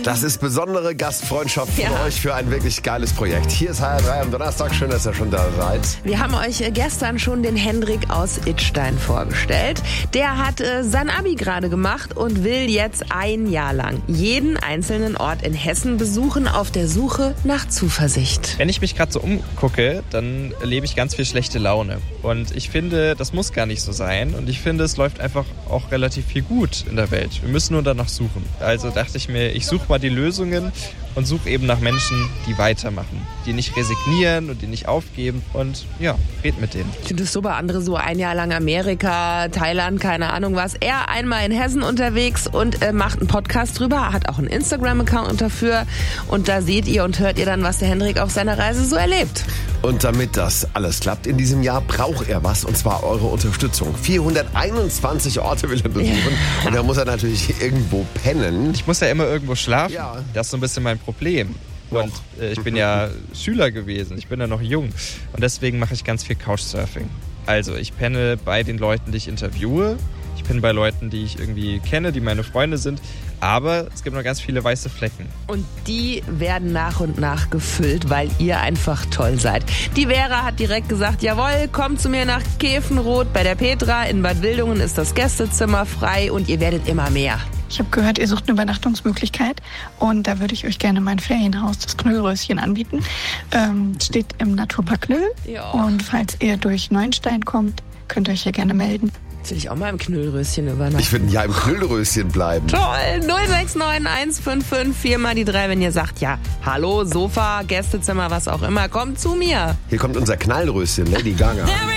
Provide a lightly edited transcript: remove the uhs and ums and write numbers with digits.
Das ist besondere Gastfreundschaft von euch für ein wirklich geiles Projekt. Hier ist HR3 am Donnerstag. Schön, dass ihr schon da seid. Wir haben euch gestern schon den Hendrik aus Idstein vorgestellt. Der hat sein Abi gerade gemacht und will jetzt ein Jahr lang jeden einzelnen Ort in Hessen besuchen, auf der Suche nach Zuversicht. Wenn ich mich gerade so umgucke, dann erlebe ich ganz viel schlechte Laune. Und ich finde, das muss gar nicht so sein. Und ich finde, es läuft einfach auch relativ viel gut in der Welt. Wir müssen nur danach suchen. Also dachte ich mir, ich suche mal die Lösungen und suche eben nach Menschen, die weitermachen, die nicht resignieren und die nicht aufgeben und red mit denen. Ich finde es super, andere so ein Jahr lang Amerika, Thailand, keine Ahnung was. Er einmal in Hessen unterwegs und macht einen Podcast drüber, hat auch einen Instagram-Account dafür und da seht ihr und hört ihr dann, was der Hendrik auf seiner Reise so erlebt. Und damit das alles klappt in diesem Jahr, braucht er was, und zwar eure Unterstützung. 421 Orte will er besuchen und da muss er natürlich irgendwo pennen. Ich muss ja immer irgendwo schlafen, das ist so ein bisschen mein Problem. Und ich bin ja Schüler gewesen, ich bin ja noch jung und deswegen mache ich ganz viel Couchsurfing. Also ich penne bei den Leuten, die ich interviewe, ich penne bei Leuten, die ich irgendwie kenne, die meine Freunde sind, aber es gibt noch ganz viele weiße Flecken. Und die werden nach und nach gefüllt, weil ihr einfach toll seid. Die Vera hat direkt gesagt, jawohl, kommt zu mir nach Käfenroth bei der Petra. In Bad Wildungen ist das Gästezimmer frei und ihr werdet immer mehr. Ich habe gehört, ihr sucht eine Übernachtungsmöglichkeit und da würde ich euch gerne mein Ferienhaus, das Knüllröschen, anbieten. Steht im Naturpark Knüll und falls ihr durch Neuenstein kommt, könnt ihr euch ja gerne melden. Jetzt will ich auch mal im Knüllröschen übernachten. Ich würde ja im Knüllröschen bleiben. Toll, 069 155 4 mal die 3, wenn ihr sagt, ja, hallo, Sofa, Gästezimmer, was auch immer, kommt zu mir. Hier kommt unser Knallröschen, Lady Gaga.